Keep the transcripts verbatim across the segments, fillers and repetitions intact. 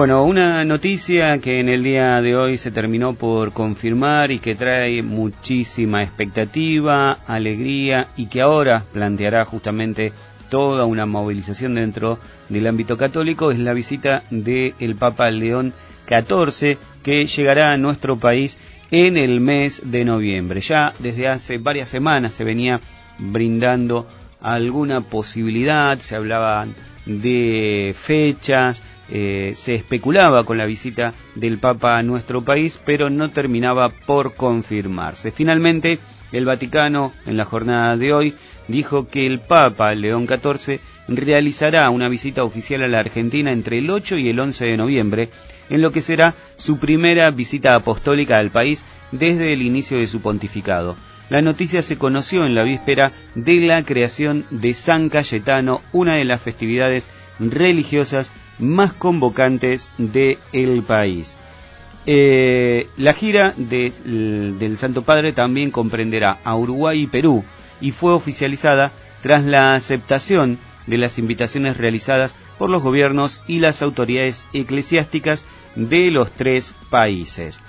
Bueno, una noticia que en el día de hoy se terminó por confirmar y que trae muchísima expectativa, alegría y que ahora planteará justamente toda una movilización dentro del ámbito católico es la visita del Papa León catorce, que llegará a nuestro país en el mes de noviembre. Ya desde hace varias semanas se venía brindando alguna posibilidad, se hablaban de fechas, eh, se especulaba con la visita del Papa a nuestro país, pero no terminaba por confirmarse. Finalmente, el Vaticano, en la jornada de hoy, dijo que el Papa León catorce realizará una visita oficial a la Argentina entre el ocho y el once de noviembre, en lo que será su primera visita apostólica al país desde el inicio de su pontificado. La noticia se conoció en la víspera de la creación de San Cayetano, una de las festividades religiosas más convocantes del país. Eh, la gira de, del Santo Padre también comprenderá a Uruguay y Perú y fue oficializada tras la aceptación de las invitaciones realizadas por los gobiernos y las autoridades eclesiásticas de los tres países.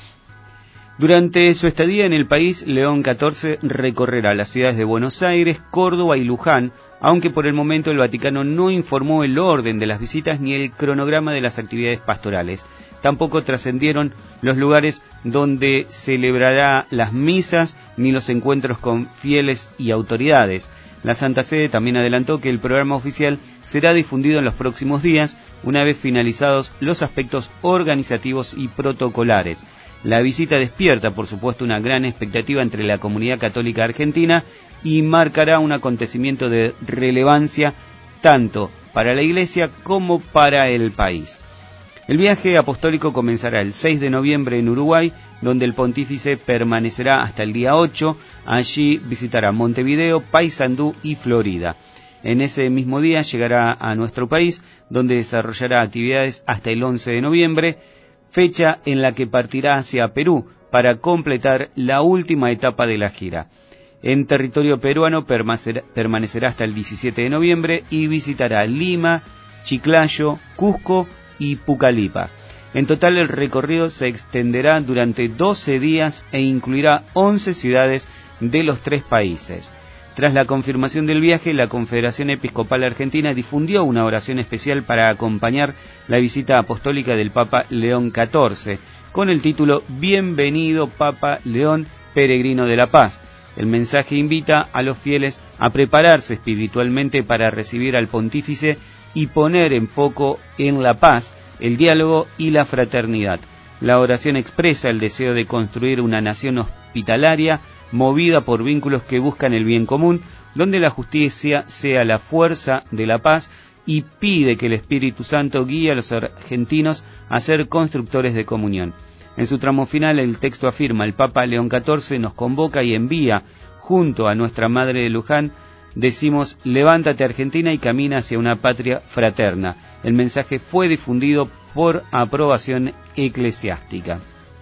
Durante su estadía en el país, León catorce recorrerá las ciudades de Buenos Aires, Córdoba y Luján, aunque por el momento el Vaticano no informó el orden de las visitas ni el cronograma de las actividades pastorales. Tampoco trascendieron los lugares donde celebrará las misas ni los encuentros con fieles y autoridades. La Santa Sede también adelantó que el programa oficial será difundido en los próximos días, una vez finalizados los aspectos organizativos y protocolares. La visita despierta, por supuesto, una gran expectativa entre la comunidad católica argentina y marcará un acontecimiento de relevancia tanto para la Iglesia como para el país. El viaje apostólico comenzará el seis de noviembre en Uruguay, donde el pontífice permanecerá hasta el día ocho. Allí visitará Montevideo, Paysandú y Florida. En ese mismo día llegará a nuestro país, donde desarrollará actividades hasta el once de noviembre, fecha en la que partirá hacia Perú para completar la última etapa de la gira. En territorio peruano permanecerá hasta el diecisiete de noviembre y visitará Lima, Chiclayo, Cusco y Pucallpa. En total el recorrido se extenderá durante doce días e incluirá once ciudades de los tres países. Tras la confirmación del viaje, la Confederación Episcopal Argentina difundió una oración especial para acompañar la visita apostólica del Papa León catorce, con el título Bienvenido Papa León, peregrino de la paz. El mensaje invita a los fieles a prepararse espiritualmente para recibir al pontífice y poner en foco en la paz, el diálogo y la fraternidad. La oración expresa el deseo de construir una nación hospitalaria movida por vínculos que buscan el bien común, donde la justicia sea la fuerza de la paz, y pide que el Espíritu Santo guíe a los argentinos a ser constructores de comunión. En su tramo final, el texto afirma: el Papa León catorce nos convoca y envía, junto a nuestra Madre de Luján, decimos, levántate Argentina y camina hacia una patria fraterna. El mensaje fue difundido por aprobación eclesiástica.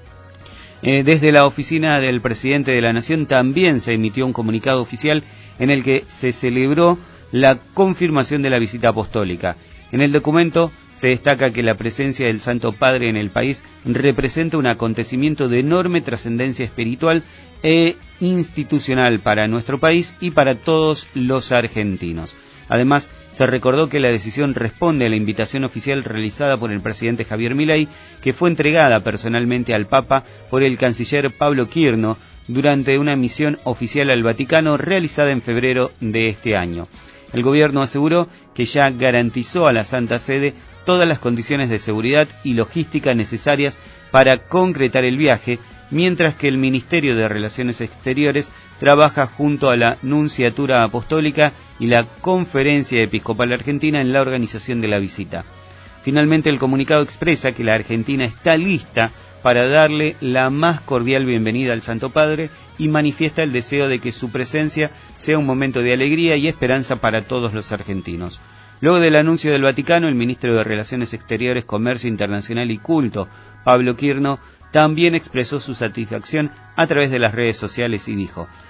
Eh, desde la oficina del presidente de la Nación también se emitió un comunicado oficial en el que se celebró la confirmación de la visita apostólica. En el documento se destaca que la presencia del Santo Padre en el país representa un acontecimiento de enorme trascendencia espiritual e institucional para nuestro país y para todos los argentinos. Además, se recordó que la decisión responde a la invitación oficial realizada por el presidente Javier Milei, que fue entregada personalmente al Papa por el canciller Pablo Quirno durante una misión oficial al Vaticano realizada en febrero de este año. El gobierno aseguró que ya garantizó a la Santa Sede todas las condiciones de seguridad y logística necesarias para concretar el viaje, mientras que el Ministerio de Relaciones Exteriores trabaja junto a la Nunciatura Apostólica y la Conferencia Episcopal Argentina en la organización de la visita. Finalmente, el comunicado expresa que la Argentina está lista para darle la más cordial bienvenida al Santo Padre y manifiesta el deseo de que su presencia sea un momento de alegría y esperanza para todos los argentinos. Luego del anuncio del Vaticano, el ministro de Relaciones Exteriores, Comercio Internacional y Culto, Pablo Quirno, también expresó su satisfacción a través de las redes sociales y dijo: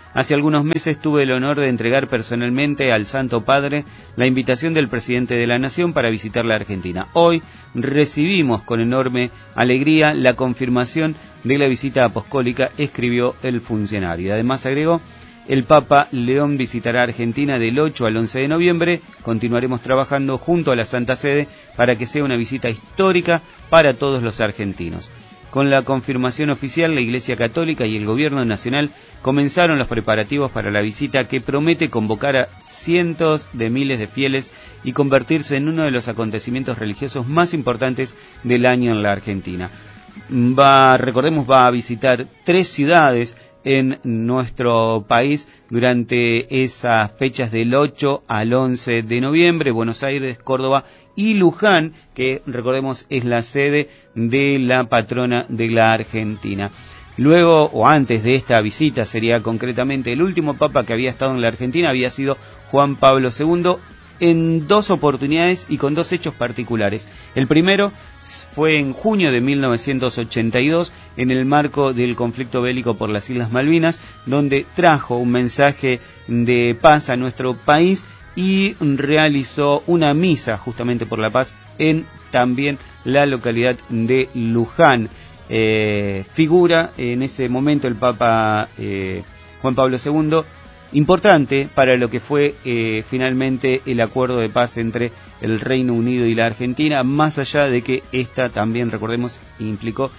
Hace algunos meses tuve el honor de entregar personalmente al Santo Padre la invitación del presidente de la Nación para visitar la Argentina. Hoy recibimos con enorme alegría la confirmación de la visita apostólica, escribió el funcionario. Además agregó: el Papa León visitará Argentina del ocho al once de noviembre. Continuaremos trabajando junto a la Santa Sede para que sea una visita histórica para todos los argentinos. Con la confirmación oficial, la Iglesia Católica y el Gobierno Nacional comenzaron los preparativos para la visita, que promete convocar a cientos de miles de fieles y convertirse en uno de los acontecimientos religiosos más importantes del año en la Argentina. Va, recordemos, va a visitar tres ciudades en nuestro país durante esas fechas del ocho al once de noviembre: Buenos Aires, Córdoba y Luján, que recordemos es la sede de la patrona de la Argentina. Luego, o antes de esta visita, sería concretamente, el último papa que había estado en la Argentina había sido Juan Pablo segundo, en dos oportunidades y con dos hechos particulares. El primero fue en junio de mil novecientos ochenta y dos, en el marco del conflicto bélico por las Islas Malvinas, donde trajo un mensaje de paz a nuestro país y realizó una misa justamente por la paz en también la localidad de Luján. Eh, figura en ese momento el Papa eh, Juan Pablo segundo, importante para lo que fue eh, finalmente el acuerdo de paz entre el Reino Unido y la Argentina, más allá de que esta también, recordemos, implicó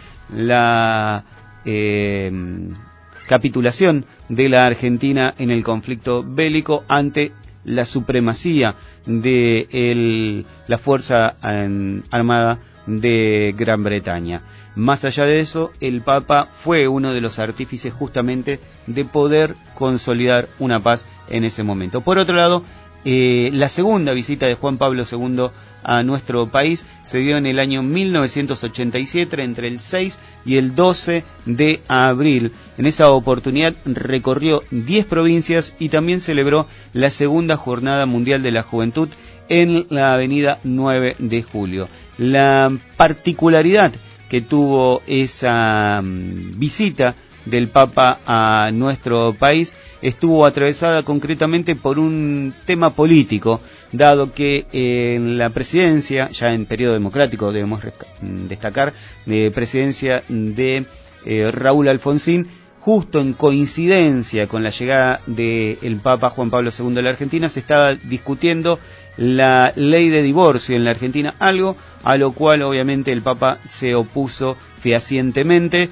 la eh, capitulación de la Argentina en el conflicto bélico ante la supremacía de el, la Fuerza eh, Armada de Gran Bretaña. Más allá de eso, el Papa fue uno de los artífices justamente de poder consolidar una paz en ese momento. Por otro lado, eh, la segunda visita de Juan Pablo segundo a nuestro país se dio en el año mil novecientos ochenta y siete, entre el seis y el doce de abril. En esa oportunidad recorrió diez provincias y también celebró la segunda Jornada Mundial de la Juventud en la avenida nueve de julio. La particularidad que tuvo esa um, visita del Papa a nuestro país estuvo atravesada concretamente por un tema político, dado que eh, en la presidencia, ya en periodo democrático debemos destacar, de presidencia de eh, Raúl Alfonsín, justo en coincidencia con la llegada del Papa Juan Pablo segundo a la Argentina, se estaba discutiendo la ley de divorcio en la Argentina, algo a lo cual obviamente el Papa se opuso fehacientemente,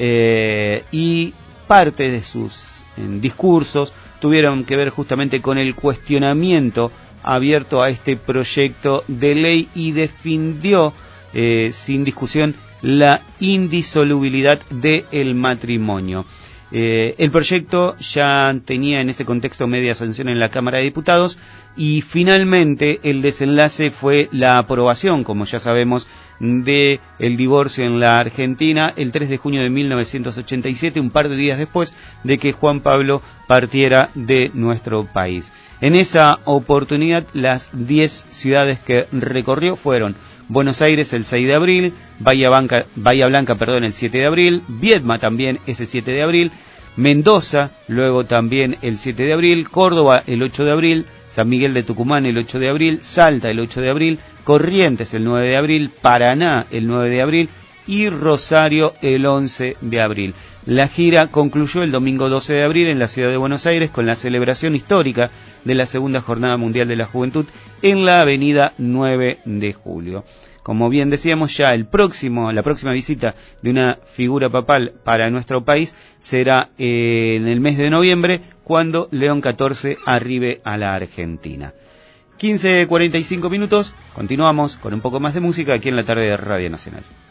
eh, y parte de sus eh, discursos tuvieron que ver justamente con el cuestionamiento abierto a este proyecto de ley, y defendió eh, sin discusión la indisolubilidad del matrimonio. Eh, el proyecto ya tenía en ese contexto media sanción en la Cámara de Diputados, y finalmente el desenlace fue la aprobación, como ya sabemos, de el divorcio en la Argentina el tres de junio de mil novecientos ochenta y siete, un par de días después de que Juan Pablo partiera de nuestro país. En esa oportunidad, las diez ciudades que recorrió fueron Buenos Aires el seis de abril, Bahía Blanca, Bahía Blanca, perdón, el siete de abril, Viedma también ese siete de abril, Mendoza luego también el siete de abril, Córdoba el ocho de abril, San Miguel de Tucumán el ocho de abril, Salta el ocho de abril, Corrientes el nueve de abril, Paraná el nueve de abril y Rosario el once de abril. La gira concluyó el domingo doce de abril en la ciudad de Buenos Aires con la celebración histórica de la segunda Jornada Mundial de la Juventud en la avenida nueve de julio. Como bien decíamos, ya el próximo, la próxima visita de una figura papal para nuestro país será eh, en el mes de noviembre, cuando León catorce arribe a la Argentina. quince cuarenta y cinco minutos, continuamos con un poco más de música aquí en la tarde de Radio Nacional.